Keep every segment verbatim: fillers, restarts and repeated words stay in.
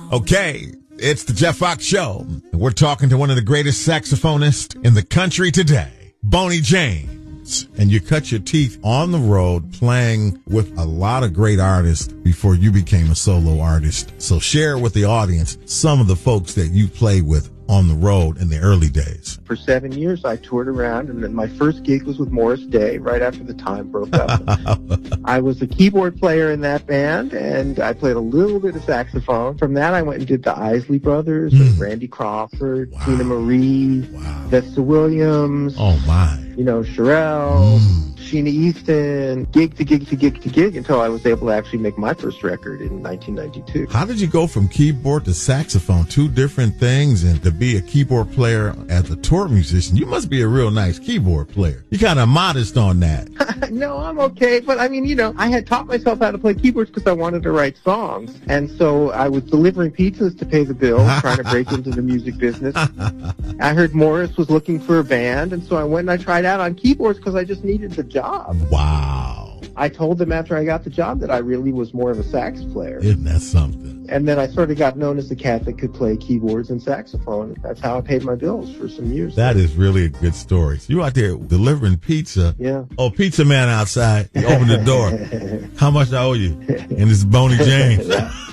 Okay, it's the Jeff Fox Show, and we're talking to one of the greatest saxophonists in the country today, Boney James. And you cut your teeth on the road playing with a lot of great artists before you became a solo artist. So share with the audience some of the folks that you played with on the road in the early days. For seven years, I toured around, and then my first gig was with Morris Day right after the Time broke up. I was a keyboard player in that band, and I played a little bit of saxophone. From that, I went and did the Isley Brothers, mm. and Randy Crawford, wow. Tina Marie, wow. Vesta Williams. Oh, my. You know, Sherelle. Mm. Sheena Easton, gig to gig to gig to gig until I was able to actually make my first record in nineteen ninety-two. How did you go from keyboard to saxophone, two different things, and to be a keyboard player as a tour musician? You must be a real nice keyboard player. You're kind of modest on that. No, I'm okay. But I mean, you know, I had taught myself how to play keyboards because I wanted to write songs. And so I was delivering pizzas to pay the bills, trying to break into the music business. I heard Morris was looking for a band, and so I went and I tried out on keyboards because I just needed the job. Wow. I told them after I got the job that I really was more of a sax player. Isn't that something? And then I sort of got known as the cat that could play keyboards and saxophone. That's how I paid my bills for some years. That is really a good story. So you out there delivering pizza. Yeah. Oh, pizza man outside. He opened the door. How much I owe you? And it's Boney James.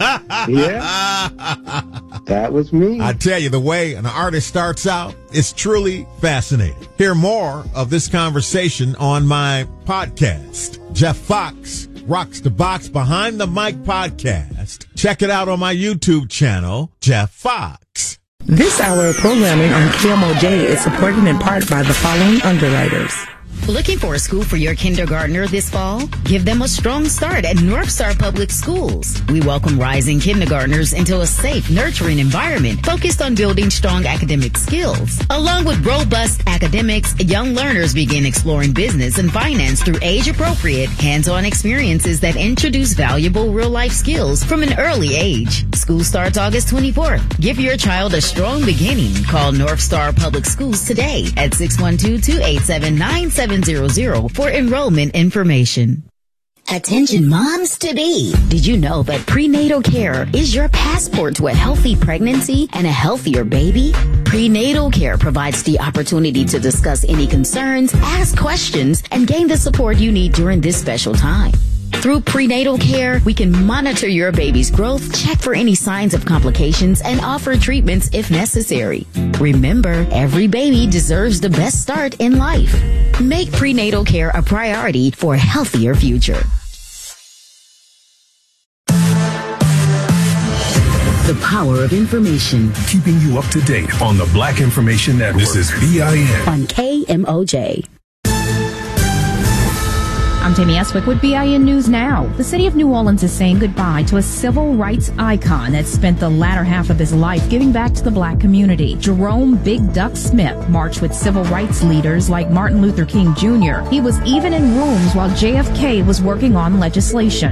Yeah. That was me. I tell you, the way an artist starts out, it's truly fascinating. Hear more of this conversation on my podcast. Jeff Fox Rocks the Box Behind the Mic podcast. Check it out on my YouTube channel, Jeff Fox. This hour of programming on K M O J is supported in part by the following underwriters. Looking for a school for your kindergartner this fall? Give them a strong start at North Star Public Schools. We welcome rising kindergartners into a safe, nurturing environment focused on building strong academic skills. Along with robust academics, young learners begin exploring business and finance through age-appropriate, hands-on experiences that introduce valuable real-life skills from an early age. School starts August twenty-fourth. Give your child a strong beginning. Call North Star Public Schools today at six one two, two eight seven, nine seven zero zero for enrollment information. Attention moms-to-be. Did you know that prenatal care is your passport to a healthy pregnancy and a healthier baby? Prenatal care provides the opportunity to discuss any concerns, ask questions, and gain the support you need during this special time. Through prenatal care, we can monitor your baby's growth, check for any signs of complications, and offer treatments if necessary. Remember, every baby deserves the best start in life. Make prenatal care a priority for a healthier future. The power of information. Keeping you up to date on the Black Information Network. This is B I N. On K M O J. I'm Tammy Eswick with B I N News Now. The city of New Orleans is saying goodbye to a civil rights icon that spent the latter half of his life giving back to the black community. Jerome Big Duck Smith marched with civil rights leaders like Martin Luther King Junior He was even in rooms while J F K was working on legislation.